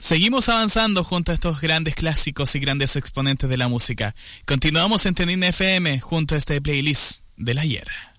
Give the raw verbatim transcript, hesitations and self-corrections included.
Seguimos avanzando junto a estos grandes clásicos y grandes exponentes de la música. Continuamos en Tenin F M junto a este playlist del ayer.